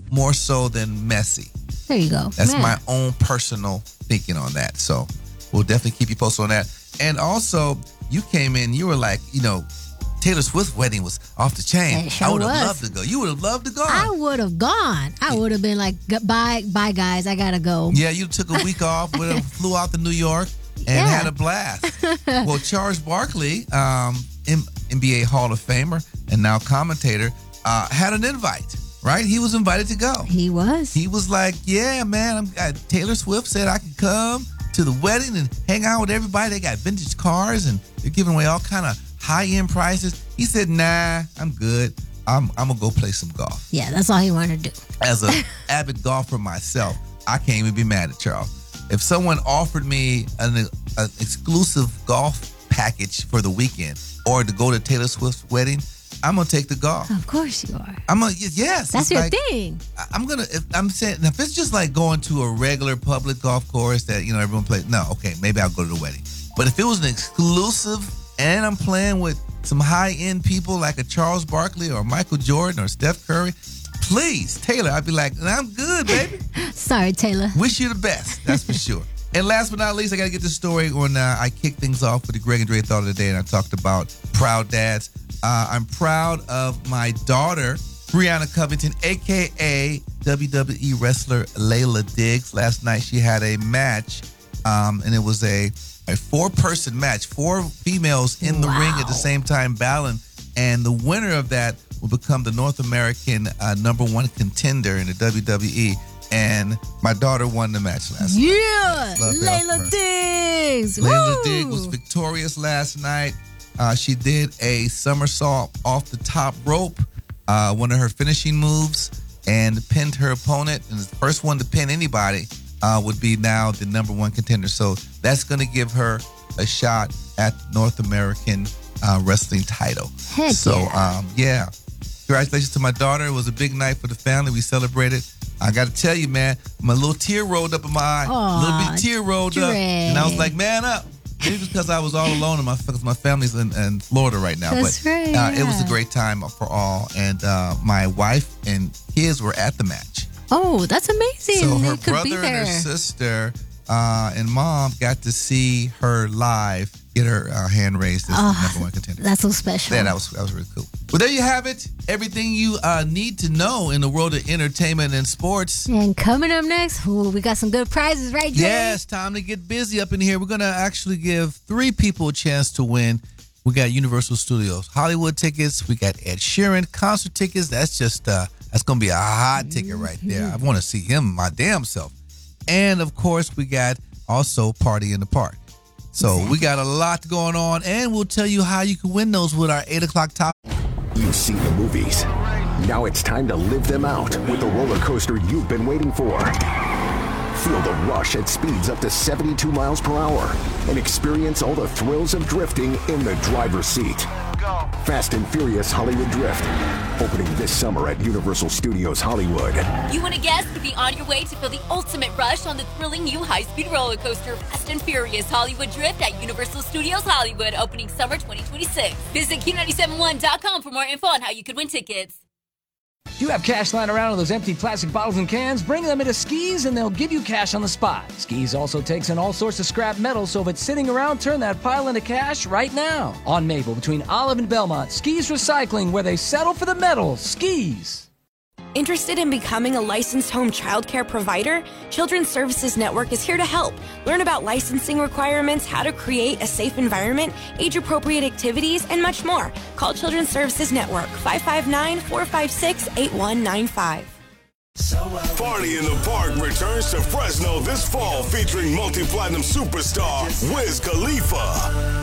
more so than messy. There you go. That's my own personal thinking on that. So we'll definitely keep you posted on that. And also, you came in, you were like, Taylor Swift's wedding was off the chain. It sure I would have was. loved to go. You would have loved to go. I would have gone. I would have been like, bye, guys. I got to go. Yeah, you took a week off, flew out to New York, and had a blast. Well, Charles Barkley, NBA Hall of Famer and now commentator, had an invite. Right? He was invited to go. He was. He was like, yeah, man, Taylor Swift said I could come to the wedding and hang out with everybody. They got vintage cars and they're giving away all kind of high-end prices. He said, nah, I'm good. I'm going to go play some golf. Yeah, that's all he wanted to do. As an avid golfer myself, I can't even be mad at Charles. If someone offered me an exclusive golf package for the weekend or to go to Taylor Swift's wedding, I'm gonna take the golf. Of course you are. Yes. That's your thing. If it's just like going to a regular public golf course that everyone plays, no, okay, maybe I'll go to the wedding. But if it was an exclusive and I'm playing with some high end people like a Charles Barkley or Michael Jordan or Steph Curry, please, Taylor, I'd be like, I'm good, baby. Sorry, Taylor. Wish you the best. That's for sure. And last but not least, I got to get this story when I kicked things off with the Greg and Dre Thought of the Day, and I talked about proud dads. I'm proud of my daughter, Brianna Covington, a.k.a. WWE wrestler Layla Diggs. Last night she had a match, and it was a four-person match, 4 females in the ring at the same time battling, and the winner of that will become the North American #1 contender in the WWE. And my daughter won the match last night. Yeah, Layla Diggs. Layla Diggs was victorious last night. She did a somersault off the top rope, one of her finishing moves, and pinned her opponent. And the first one to pin anybody would be now the #1 contender. So that's going to give her a shot at North American wrestling title. Heck yeah. Congratulations to my daughter. It was a big night for the family. We celebrated. I got to tell you, man, my little tear rolled up in my eye. Aww, a little bit of tear rolled up. And I was like, man up. Maybe because I was all alone and my family's in Florida right now. That's but right, it was a great time for all. And my wife and kids were at the match. Oh, that's amazing. So her they could brother be and there. her sister and mom got to see her live, get her hand raised as the #1 contender. That's so special. Yeah, that was really cool. Well, there you have it. Everything you need to know in the world of entertainment and sports. And coming up next, we got some good prizes, right, Jay? Yes, time to get busy up in here. We're going to actually give 3 people a chance to win. We got Universal Studios Hollywood tickets. We got Ed Sheeran concert tickets. That's just, that's going to be a hot ticket right there. I want to see him my damn self. And, of course, we got also Party in the Park. So we got a lot going on, and we'll tell you how you can win those with our 8 o'clock top. You've seen the movies. Now it's time to live them out with the roller coaster you've been waiting for. Feel the rush at speeds up to 72 miles per hour and experience all the thrills of drifting in the driver's seat. Fast and Furious Hollywood Drift, opening this summer at Universal Studios Hollywood. You and a guest could be on your way to feel the ultimate rush on the thrilling new high-speed roller coaster Fast and Furious Hollywood Drift at Universal Studios Hollywood, opening summer 2026. Visit Q971.com for more info on how you could win tickets. Do you have cash lying around in those empty plastic bottles and cans? Bring them into Skis and they'll give you cash on the spot. Skis also takes in all sorts of scrap metal, so if it's sitting around, turn that pile into cash right now. On Maple, between Olive and Belmont, Skis Recycling, where they settle for the metal. Skis. Interested in becoming a licensed home childcare provider? Children's Services Network is here to help. Learn about licensing requirements, how to create a safe environment, age-appropriate activities, and much more. Call Children's Services Network, 559-456-8195. Party in the Park returns to Fresno this fall, featuring multi-platinum superstar Wiz Khalifa.